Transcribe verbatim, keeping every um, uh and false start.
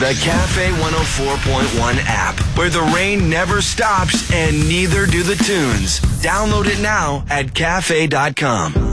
The Cafe one oh four point one app, where the rain never stops and neither do the tunes. Download it now at cafe dot com.